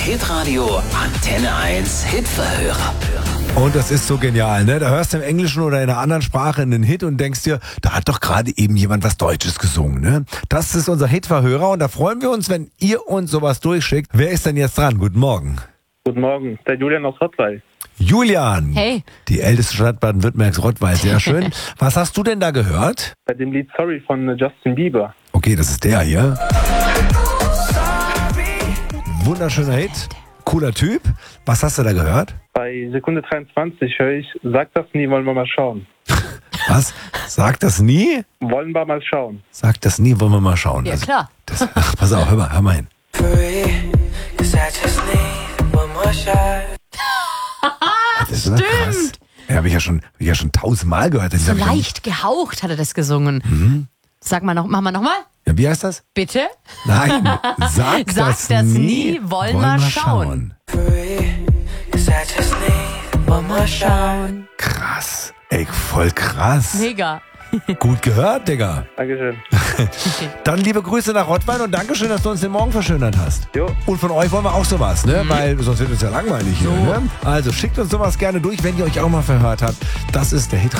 Hitradio Antenne 1 Hitverhörer. Und das ist so genial, ne? Da hörst du im Englischen oder in einer anderen Sprache einen Hit und denkst dir, da hat doch gerade eben jemand was Deutsches gesungen, ne? Das ist unser Hitverhörer und da freuen wir uns, wenn ihr uns sowas durchschickt. Wer ist denn jetzt dran? Guten Morgen. Guten Morgen, der Julian aus Rottweil. Julian. Hey. Die älteste Stadt Baden-Württembergs, Rottweil, sehr schön. Was hast du denn da gehört? Bei dem Lied Sorry von Justin Bieber. Okay, das ist der hier. Wunderschöner Hit. Cooler Typ. Was hast du da gehört? Bei Sekunde 23 höre ich, sag das nie, wollen wir mal schauen. Was? Sag das nie? Wollen wir mal schauen. Sag das nie, wollen wir mal schauen. Ja, klar. Pass auf, hör mal hin. Das ist stimmt. Krass. Ja, habe ich ja schon 1000-mal gehört. So leicht gehaucht hat er das gesungen. Mhm. Sag mal noch, machen wir nochmal? Ja, wie heißt das? Bitte? Nein, sag das nie, wollen wir schauen. Krass. Ey, voll krass. Mega. Gut gehört, Digga. Dankeschön. Dann liebe Grüße nach Rottweil und Dankeschön, dass du uns den Morgen verschönert hast. Jo. Und von euch wollen wir auch sowas, ne? Weil sonst wird es ja langweilig hier, ne? Also schickt uns sowas gerne durch, wenn ihr euch auch mal verhört habt. Das ist der Hit